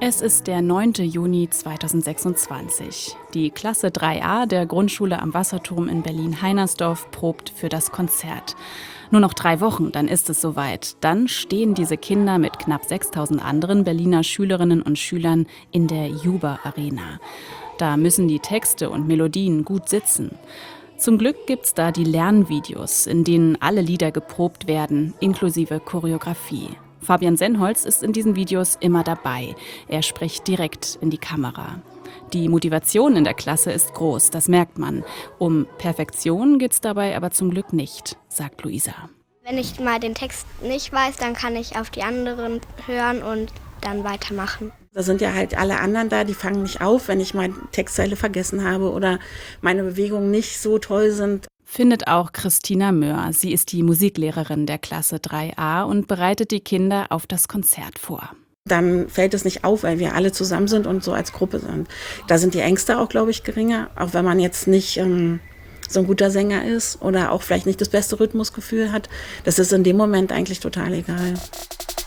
Es ist der 9. Juni 2026. Die Klasse 3a der Grundschule am Wasserturm in Berlin-Heinersdorf probt für das Konzert. Nur noch 3 Wochen, dann ist es soweit. Dann stehen diese Kinder mit knapp 6.000 anderen Berliner Schülerinnen und Schülern in der Juba Arena. Da müssen die Texte und Melodien gut sitzen. Zum Glück gibt's da die Lernvideos, in denen alle Lieder geprobt werden, inklusive Choreografie. Fabian Sennholz ist in diesen Videos immer dabei. Er spricht direkt in die Kamera. Die Motivation in der Klasse ist groß, das merkt man. Um Perfektion geht's dabei aber zum Glück nicht, sagt Luisa. Wenn ich mal den Text nicht weiß, dann kann ich auf die anderen hören und dann weitermachen. Da sind ja halt alle anderen da, die fangen nicht auf, wenn ich meine Textzeile vergessen habe oder meine Bewegungen nicht so toll sind. Findet auch Christina Möhr. Sie ist die Musiklehrerin der Klasse 3a und bereitet die Kinder auf das Konzert vor. Dann fällt es nicht auf, weil wir alle zusammen sind und so als Gruppe sind. Da sind die Ängste auch, glaube ich, geringer, auch wenn man jetzt nicht so ein guter Sänger ist oder auch vielleicht nicht das beste Rhythmusgefühl hat. Das ist in dem Moment eigentlich total egal.